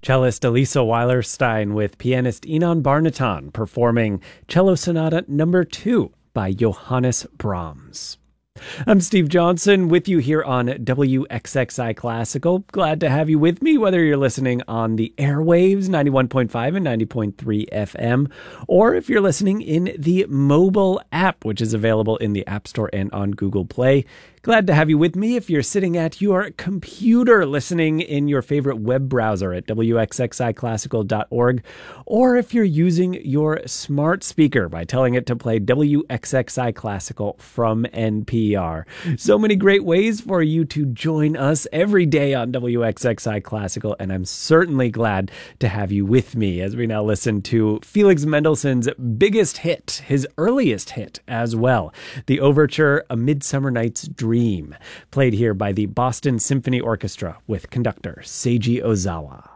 Cellist Elisa Weilerstein with pianist Inon Barnaton performing Cello Sonata No. 2 by Johannes Brahms. I'm Steve Johnson with you here on WXXI Classical. Glad to have you with me, whether you're listening on the airwaves, 91.5 and 90.3 FM, or if you're listening in the mobile app, which is available in the App Store and on Google Play. Glad to have you with me if you're sitting at your computer listening in your favorite web browser at wxxiclassical.org, or if you're using your smart speaker by telling it to play WXXI Classical from NPR. So many great ways for you to join us every day on WXXI Classical, and I'm certainly glad to have you with me as we now listen to Felix Mendelssohn's biggest hit, his earliest hit as well, the overture A Midsummer Night's Dream, played here by the Boston Symphony Orchestra with conductor Seiji Ozawa.